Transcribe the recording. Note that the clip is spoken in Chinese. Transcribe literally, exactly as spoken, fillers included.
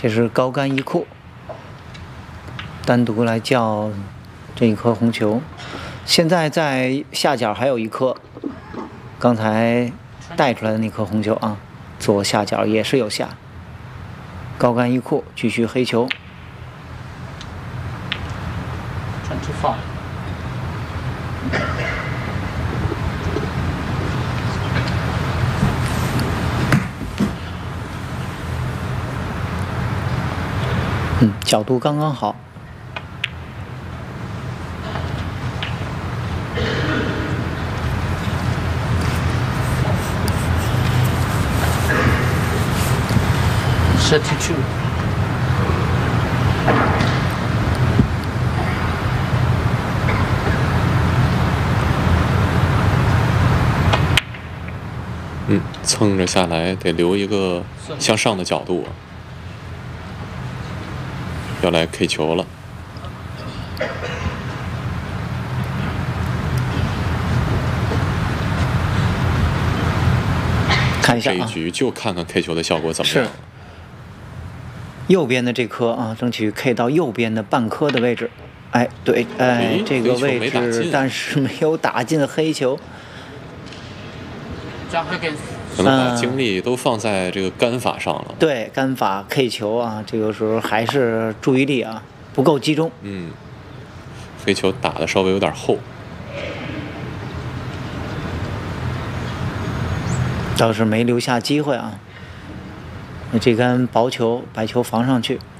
这是高杆一库，单独来叫这一颗红球。现在在下角还有一颗，刚才带出来的那颗红球啊，左下角也是有下。高杆一库，继续黑球。 twenty-five。 嗯，角度刚刚好。 thirty-two。 嗯，蹭着下来得留一个向上的角度啊。要来 K 球了， 看一下啊， 这一局就看看 K 球的效果怎么样。 是右边的这颗啊，争取 K 到右边的半颗的位置。哎，对，哎，这个位置，但是没有打进黑球。 可能把精力都放在这个杆法上了。 对，杆法 K 球啊，这个时候还是注意力啊不够集中。 嗯，黑球打的稍微有点厚， 倒是没留下机会啊。这杆薄球，白球防上去。